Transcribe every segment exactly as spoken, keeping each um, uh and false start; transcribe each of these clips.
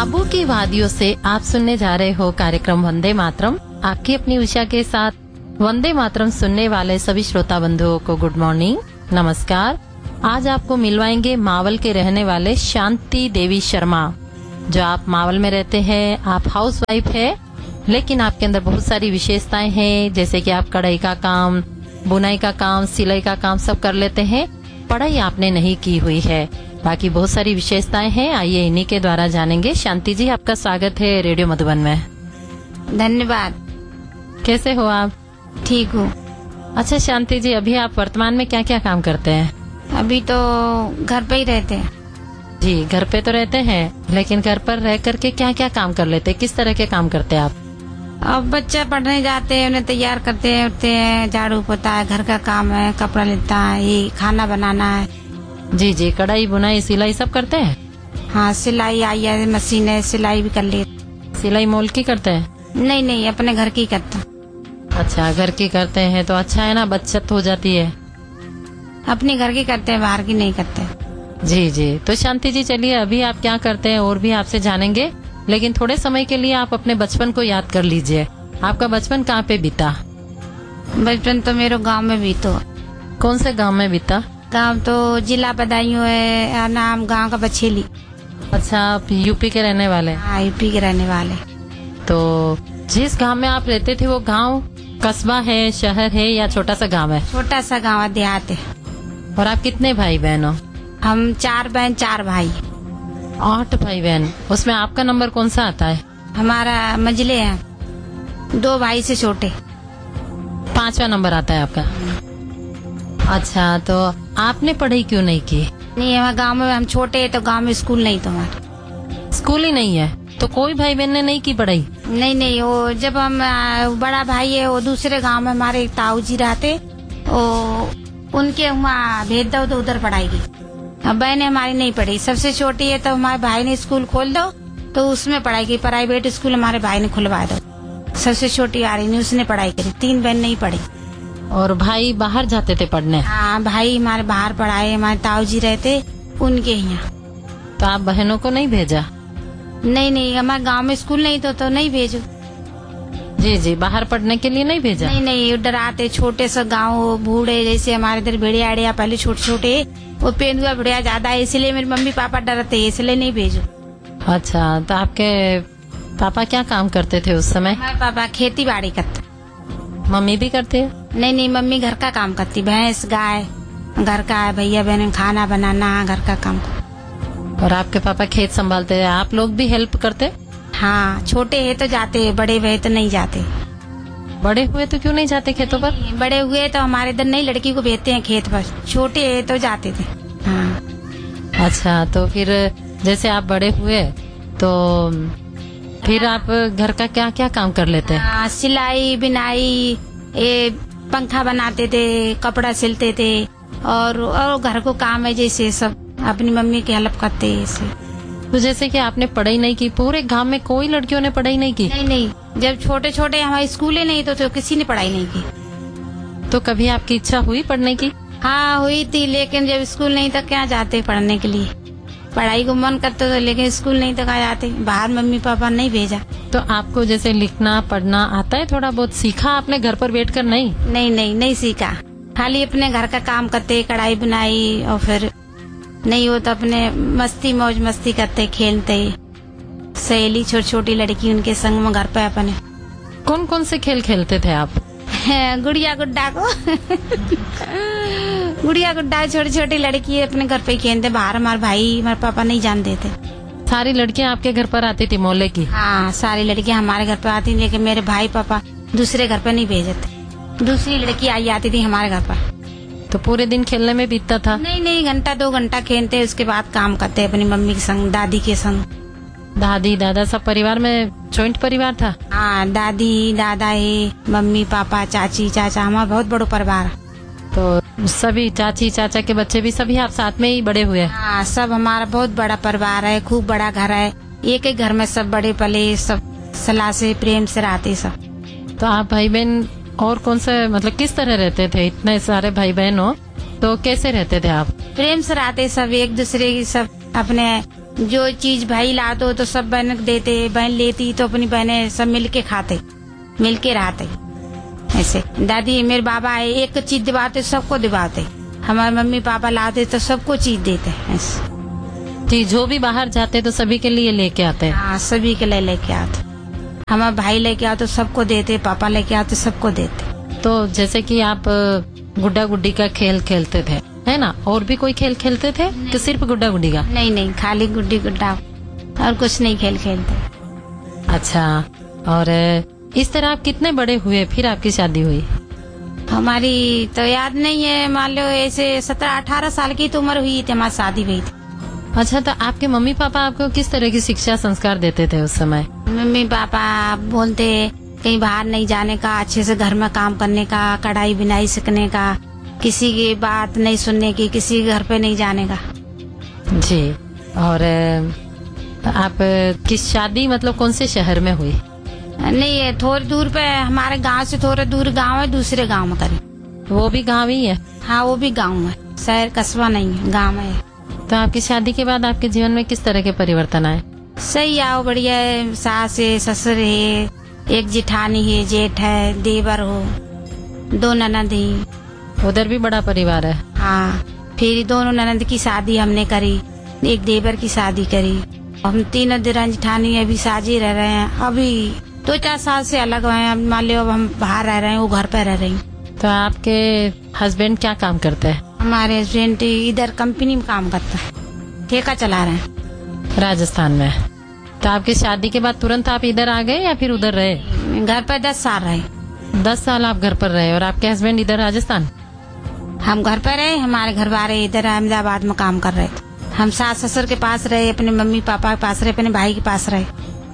खाबों की वादियों से आप सुनने जा रहे हो कार्यक्रम वंदे मातरम। आपकी अपनी उषा के साथ वंदे मातरम सुनने वाले सभी श्रोता बंधुओं को गुड मॉर्निंग, नमस्कार। आज आपको मिलवाएंगे मावल के रहने वाले शांति देवी शर्मा। जो आप मावल में रहते हैं, आप हाउस वाइफ है, लेकिन आपके अंदर बहुत सारी विशेषताएं हैं, जैसे कि आप कढ़ाई का काम, बुनाई का काम, सिलाई का काम सब कर लेते हैं। पढ़ाई आपने नहीं की हुई है, बाकी बहुत सारी विशेषताएं हैं। आइए इन्हीं के द्वारा जानेंगे। शांति जी, आपका स्वागत है रेडियो मधुबन में। धन्यवाद। कैसे हो आप? ठीक हूँ। अच्छा शांति जी, अभी आप वर्तमान में क्या क्या काम करते हैं? अभी तो घर पे ही रहते हैं। जी, घर पे तो रहते हैं, लेकिन घर पर रह करके क्या क्या काम कर लेते हैं? किस तरह के काम करते हैं आप? अब बच्चे पढ़ने जाते हैं, उन्हें तैयार करते हैं, उठते हैं, झाड़ू पोता है, घर का काम है, कपड़ा लेता है, ये खाना बनाना है। जी जी, कढ़ाई बुनाई सिलाई सब करते हैं? हाँ, सिलाई आई है, मशीन है, सिलाई भी कर ले। सिलाई मोल की करते हैं? नहीं नहीं, अपने घर की करता। अच्छा, घर की करते हैं तो अच्छा है ना, बचत हो जाती है। अपने घर की करते हैं, बाहर की नहीं करते। जी जी, तो शांति जी चलिए, अभी आप क्या करते हैं और भी आपसे जानेंगे, लेकिन थोड़े समय के लिए आप अपने बचपन को याद कर लीजिए। आपका बचपन कहाँ पे बीता? बचपन तो मेरे गांव में बीतो। कौन से गांव में बीता? गांव तो जिला बदायूं है, नाम गांव का बछेली। अच्छा, आप यूपी के रहने वाले? हाँ, यूपी के रहने वाले। तो जिस गांव में आप रहते थे वो गांव कस्बा है, शहर है या छोटा सा गांव है? छोटा सा गांव है, देहात है। और आप कितने भाई बहन हो? हम चार बहन चार भाई। आठ भाई बहन। उसमें आपका नंबर कौन सा आता है? हमारा मंझले हैं, दो भाई से छोटे। पांचवा नंबर आता है आपका। अच्छा, तो आपने पढ़ाई क्यों नहीं की? नहीं, हमारे गांव में हम छोटे हैं तो गांव में स्कूल नहीं था। हमारे स्कूल ही नहीं है तो कोई भाई बहन ने नहीं की पढ़ाई? नहीं नहीं, वो जब हम बड़ा भाई है वो दूसरे गांव में हमारे ताऊ जी रहते, वो उनके वहाँ भेज दो तो उधर पढ़ाई की। अब बहनें हमारी नहीं पढ़ी, सबसे छोटी है तो हमारे भाई ने स्कूल खोल दो तो उसमें पढ़ाई की। प्राइवेट स्कूल हमारे भाई ने खुलवा दो। सबसे छोटी आ रही नहीं, उसने पढ़ाई करी। तीन बहन नहीं पढ़ी। और भाई बाहर जाते थे पढ़ने? हाँ, भाई हमारे बाहर पढ़ाए, हमारे ताऊ जी रहते उनके यहाँ। तो आप बहनों को नहीं भेजा? नहीं नहीं, हमारे गांव में स्कूल नहीं तो तो नहीं भेजो। जी जी, बाहर पढ़ने के लिए नहीं भेजा? नहीं नहीं, डराते। छोटे से गांव, बूढ़े जैसे हमारे इधर भेड़िया आड़िया पहले छोटे छोटे, वो पेंदुआ भेड़िया ज्यादा है, इसलिए मेरे मम्मी पापा डरते, इसलिए नहीं भेजो। अच्छा, तो आपके पापा क्या काम करते थे उस समय? हमारे पापा खेती बाड़ी करते। मम्मी भी करते हैं? नहीं नहीं, मम्मी घर का काम करती, भैंस गाय घर का है, भैया बहन खाना बनाना, घर का काम। और आपके पापा खेत संभालते हैं, आप लोग भी हेल्प करते? हाँ, छोटे है तो जाते, बड़े हुए तो नहीं जाते। बड़े हुए तो क्यों नहीं जाते खेतों पर? बड़े हुए तो हमारे इधर नहीं, लड़की को भेजते हैं खेत पर। छोटे है तो जाते थे। हाँ। अच्छा, तो फिर जैसे आप बड़े हुए तो फिर आप घर का क्या क्या काम कर लेते हैं? सिलाई बिनाई, ये पंखा बनाते थे, कपड़ा सिलते थे, और, और घर को काम है जैसे सब अपनी मम्मी की हेल्प करते हैं ऐसे। तो जैसे कि आपने पढ़ाई नहीं की, पूरे गांव में कोई लड़कियों ने पढ़ाई नहीं की? नहीं नहीं, जब छोटे छोटे हमारे स्कूल ही नहीं तो, तो किसी ने पढ़ाई नहीं की। तो कभी आपकी इच्छा हुई पढ़ने की? हाँ हुई थी, लेकिन जब स्कूल नहीं तो क्या जाते पढ़ने के लिए। पढ़ाई को मन करते तो, लेकिन स्कूल नहीं तो क्या जाते, बाहर मम्मी पापा नहीं भेजा। तो आपको जैसे लिखना पढ़ना आता है? थोड़ा बहुत सीखा आपने घर पर बैठकर? नहीं नहीं नहीं, नहीं सीखा। खाली अपने घर का काम करते, कढ़ाई बुनाई, और फिर नहीं हो तो अपने मस्ती मौज मस्ती करते, खेलते। सहेली छोटी छोटी लड़की उनके संग में घर पे अपने। कौन कौन से खेल खेलते थे आप? गुड़िया गुड्डा को गुड़िया गुड्डा छोटी छोटी लड़की अपने घर पे खेलते, बाहर हमारे भाई हमारे पापा नहीं जानते थे। सारी लड़कियां आपके घर पर आती थी मोहल्ले की? हाँ, सारी लड़कियां हमारे घर पर आती, लेकिन मेरे भाई पापा दूसरे घर पर नहीं भेजते। दूसरी लड़की आई आती थी हमारे घर पर। तो पूरे दिन खेलने में बीतता था? नहीं नहीं, घंटा दो घंटा खेलते, उसके बाद काम करते अपनी मम्मी के संग, दादी के संग। दादी दादा सब परिवार में जॉइंट परिवार था? हाँ, दादी दादा है, मम्मी पापा चाची चाचा, हमारा बहुत बड़ा परिवार है। तो सभी चाची चाचा के बच्चे भी सभी आप साथ में ही बड़े हुए? हाँ, सब हमारा बहुत बड़ा परिवार है, खूब बड़ा घर है। एक एक घर में सब बड़े पले, सब सलाह से प्रेम से रहते सब। तो आप भाई बहन और कौन से, मतलब किस तरह रहते थे? इतने सारे भाई बहन हो तो कैसे रहते थे आप? प्रेम से रहते सब, एक दूसरे की सब अपने जो चीज भाई लाते तो सब बहन को देते, बहन लेती तो अपनी बहनें सब मिल के खाते, मिल के रहते। ऐसे दादी मेरे बाबा है, एक चीज दिवाते सबको दिवाते, हमारे मम्मी पापा लाते तो सबको चीज देते। ऐसे जी, जो भी बाहर जाते तो सभी के लिए लेके आते हैं। हाँ, सभी के लिए लेके आते, हमारे भाई लेके आते सबको देते, पापा लेके आते सबको देते। तो जैसे कि आप गुड्डा गुड्डी का खेल खेलते थे, है ना, और भी कोई खेल खेलते थे कि सिर्फ गुड्डा गुड्डी का? नहीं नहीं, खाली गुड्डी गुड्डा और कुछ नहीं खेल खेलते। अच्छा, और इस तरह आप कितने बड़े हुए फिर आपकी शादी हुई? हमारी तो याद नहीं है, मान लो ऐसे सत्रह अठारह साल की तो उम्र हुई थी हमारी शादी हुई थी। अच्छा, तो आपके मम्मी पापा आपको किस तरह की शिक्षा संस्कार देते थे उस समय? मम्मी पापा बोलते कहीं बाहर नहीं जाने का, अच्छे से घर में काम करने का, कढ़ाई बुनाई सीखने का, किसी की बात नहीं सुनने की, किसी के घर पे नहीं जाने का। जी, और आप की शादी मतलब कौन से शहर में हुई? नहीं, है थोड़ी दूर पे, हमारे गांव से थोड़े दूर गांव है, दूसरे गांव में करी। वो भी गांव ही है? हाँ, वो भी गांव है, शहर कस्बा नहीं है, गांव है। तो आपकी शादी के बाद आपके जीवन में किस तरह के परिवर्तन आए? सही आओ, बढ़िया है, सास है, ससुर है, एक जिठानी है, जेठ है, देवर हो, दो ननद है। उधर भी बड़ा परिवार है? हाँ, फिर दोनों ननद की शादी हमने करी, एक देवर की शादी करी। हम तीनों दिरानी जिठानी अभी साझी रह रहे हैं, अभी दो चार साल से अलग हुए हैं। मान लो अब हम बाहर रह रहे हैं, वो घर पे रह रही हैं। तो आपके हस्बैंड क्या काम करते हैं? हमारे हस्बैंड इधर कंपनी में काम करता है, ठेका चला रहे हैं राजस्थान में। तो आपकी शादी के बाद तुरंत आप इधर आ गए या फिर उधर रहे? घर पर दस साल रहे। दस साल आप घर पर रहे और आपके हस्बैंड इधर राजस्थान? हम घर पर रहे, हमारे घर वाले इधर अहमदाबाद में काम कर रहे थे। हम सास ससुर के पास रहे, अपने मम्मी पापा के पास रहे, अपने भाई के पास रहे।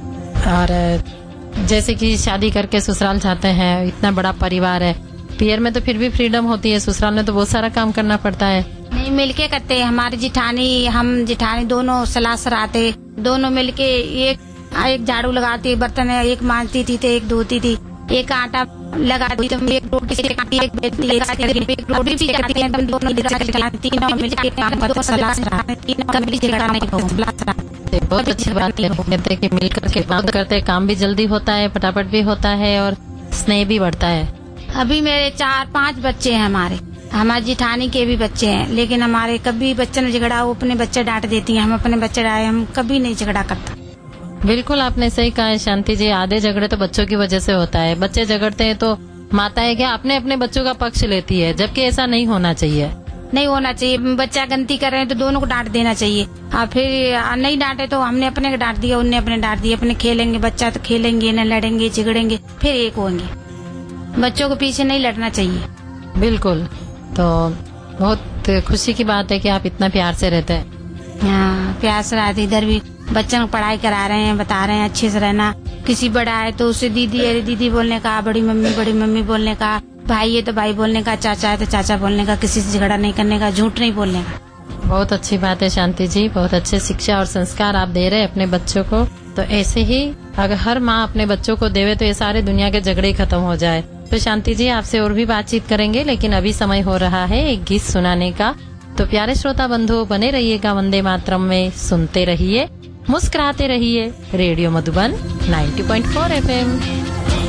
और जैसे कि शादी करके ससुराल जाते हैं, इतना बड़ा परिवार है, पियर में तो फिर भी फ्रीडम होती है, ससुराल में तो बहुत सारा काम करना पड़ता है। नहीं, मिलके करते हैं। हमारी जिठानी, हम जिठानी दोनों सलाह सराते, दोनों मिलके एक एक झाड़ू लगाती, बर्तन एक मांजती थी तो एक धोती थी, एक आटा लगाती तो एक रोटी सेकती, एक बेलती, एक रोटी सेकती, हम दोनों तीनों मिलके काम करते, सलाह सराते, तीनों कभी झगड़ा नहीं होता। बहुत अच्छी बात है, कहते हैं कि मिलकर के काम करते, काम भी जल्दी होता है, फटाफट भी होता है और स्नेह भी बढ़ता है। अभी मेरे चार पांच बच्चे हैं, हमारे हमारी जिठानी के भी बच्चे हैं, लेकिन हमारे कभी बच्चे ने झगड़ा, वो अपने बच्चे डांट देती हैं, हम अपने बच्चे डांटे, हम कभी नहीं झगड़ा करता। बिल्कुल आपने सही कहा है शांति जी, आधे झगड़े तो बच्चों की वजह से होता है। बच्चे झगड़ते हैं तो माताएं क्या अपने अपने बच्चों का पक्ष लेती है, जबकि ऐसा नहीं होना चाहिए। नहीं होना चाहिए, बच्चा गलती कर रहे हैं तो दोनों को डांट देना चाहिए। और फिर नहीं डांटे तो हमने अपने को डांट दिया, उनने अपने डांट दिया, अपने खेलेंगे, बच्चा तो खेलेंगे, न लड़ेंगे झगड़ेंगे, फिर एक होंगे। बच्चों के पीछे नहीं लड़ना चाहिए। बिल्कुल, तो बहुत खुशी की बात है कि आप इतना प्यार से रहते हैं। हाँ, प्यार से रहते, इधर भी बच्चों को पढ़ाई करा रहे हैं, बता रहे हैं अच्छे से रहना। किसी बड़ा है तो उसे दीदी अरे दीदी बोलने का, बड़ी मम्मी बड़ी मम्मी बोलने का, भाई है तो भाई बोलने का, चाचा है तो चाचा बोलने का, किसी से झगड़ा नहीं करने का, झूठ नहीं बोलने का। बहुत अच्छी बात है शांति जी, बहुत अच्छे शिक्षा और संस्कार आप दे रहे हैं अपने बच्चों को। तो ऐसे ही अगर हर माँ अपने बच्चों को देवे तो ये सारे दुनिया के झगड़े खत्म हो जाए। तो शांति जी आपसे और भी बातचीत करेंगे, लेकिन अभी समय हो रहा है एक गीत सुनाने का। तो प्यारे श्रोता बंधु बने रहिएगा वंदे मातरम में, सुनते रहिए, मुस्कुराते रहिए। Radio Madhuban ninety point four F M.